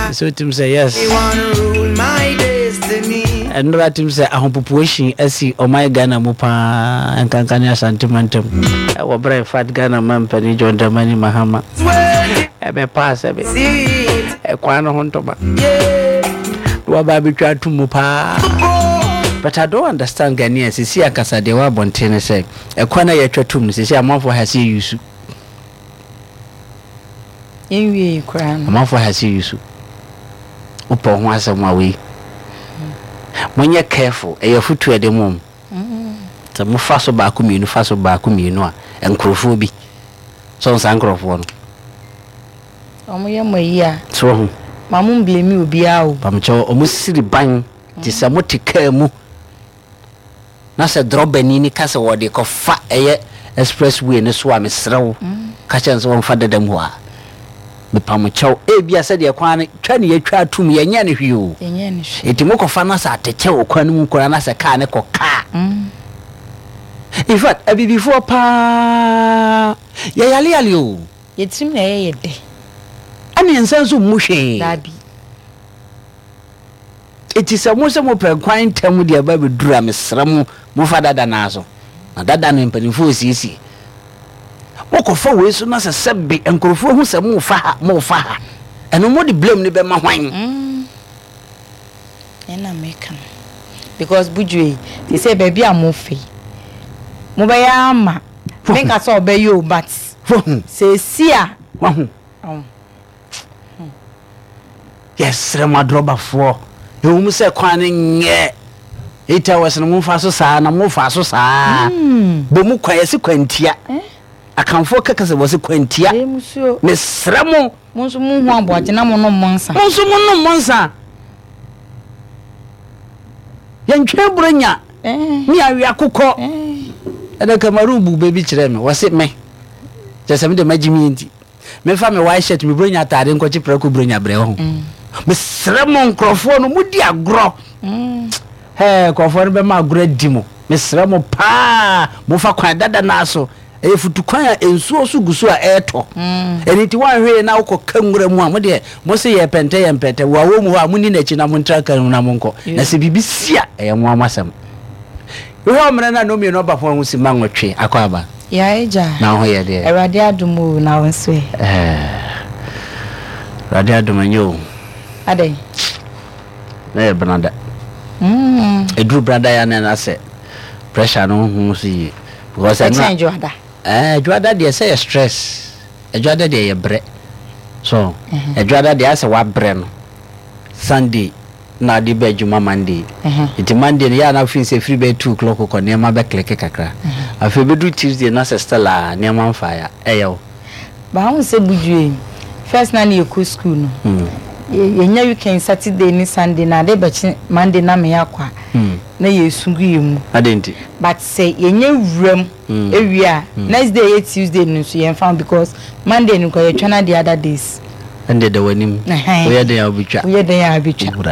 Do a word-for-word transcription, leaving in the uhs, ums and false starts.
So Tim say yes. They wanna rule my destiny. And no Tim say a population esi o my Ghana mo pa enkankanya sentimentum. E wo bra fat Ghana man pani John Dramani Mahama. E be pass e be. E kwa no honto ba. Yeah. Wa ba bi twa tu mo pa. But I don't understand Ghanaians. See akasa de wa bontene say e kwa na ye twa tum say amafo ha see yusu. Yenwie kra no. Amafo ha see yusu. Upo ho asem awe. Monye careful e your foot e de mom. Mm. So mo fa so ba ku mienu fa so ba ku mienu a enkrofo bi. So nsan enkrofo no. Omo ye moyi a. So ho. Mamu blame obi a o. Pamcho omo siri ban ti se mo tika mu. Na se drop bani ni ka se wo de ko fa eye expressway ne so a mesrew. Ka chen so won fa dadam ho a. Me pamcho e bia se de kwan twa ne yatwa atum ye nya ne hwi o. Ye nya ne hwi. Eti mo ko fa na sa ateke o kwan mu kora na se ka ne ko ka. Mm. In fact, abi before pa ya yale yale o. Ye tim na ye ye de. Ani ensanso mu hwe. Dabi. Eti se mo se mo pe kwan tem de ba be dura mesram mo fa dada na so. Na dada no mpanifo osisi. Mo ko fa we so na se sebbe enkrofo hu se mo fa ha mo fa ha. Eno mo di blame ni be ma hwan. Mm. Ena make because budwe they say baby am fe. Mo be ya ma. Make us obey you but say sia. Wahu. Oh. Yes, rema droba fo. E wo se kwan nye. Eta wese no mo fa so saa na mo fa so saa. Mm. Bo mu kwa yesi kwantia. Eh? Akanfo kaka se wose kwantia. E musuo. Me sremo. Mo so mu hu aboaje na mo no monsa. Mo so mo no monsa. Yantwe buranya. Eh. Ni awi akukọ. Eh. Eda kamaru bu baby kire me. Wose me. Jese me de magimi ndi. Me fa me white shirt me buranya atade nkochi prako buranya bre ho. Mm. Me sremo nkrofo no mudi agro. Mm. He krofo no be ma agro dimo. Me sremo pa mo fa kwan dada na so. E futu kwan a ensuo so guso a eto. Mm. Eniti wan hwe na ukọ kanwura mu a mo de mo se ye pente ye pente wa wo mu a muni na chi na mo ntra kan na mo nko. Na se bibisia e mo amasam. Wo mra na no mi no ba fo hu si manwotwe akwaba. Ya eja. Na ho ye de. Erade adumu na wonso e. Eh. Erade adumanyo. Ade. Na ye branda. Mm. Edru branda ya na na se pressure no hu si because I change joada. Eh, joada de say stress. E joada de ye bre. So, e joada de ase wa bre no. Sunday na di be juma Monday. Iti Monday ya na fin se free be two o'clock ko ne ma be click kakra. Afi be do Tuesday na se stella ne ma fire. Eh yo. Ba hu se budue. First na na ku school no. Mm. Ye nya weekend Saturday ni Sunday na de be Monday na me yakwa. Mm. Na ye sungu yemu. Adenti. But say ye nya wram ewia. Next day ye Tuesday no so ye found because Monday no ko ye twana the other days. Ande de wanim. We ya de ya obitwa. We ya de ya obitwa.